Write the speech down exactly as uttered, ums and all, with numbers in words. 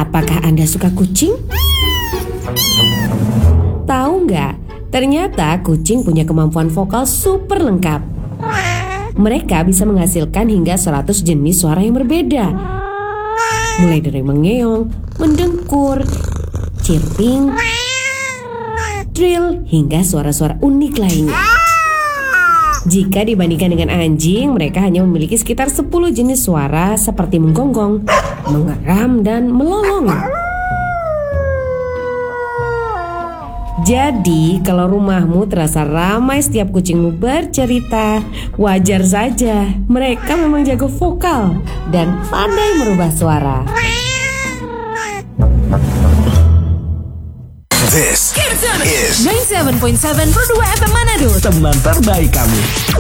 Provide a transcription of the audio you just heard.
Apakah Anda suka kucing? Tahu nggak? Ternyata kucing punya kemampuan vokal super lengkap. Mereka bisa menghasilkan hingga seratus jenis suara yang berbeda. Mulai dari mengeong, mendengkur, chirping, trill, hingga suara-suara unik lainnya. Jika dibandingkan dengan anjing, mereka hanya memiliki sekitar sepuluh jenis suara seperti menggonggong, mengeram, dan melolong. Jadi, kalau rumahmu terasa ramai setiap kucingmu bercerita, wajar saja. Mereka memang jago vokal dan pandai merubah suara. This is sembilan puluh tujuh koma tujuh Produk F M Manado, teman terbaik kamu.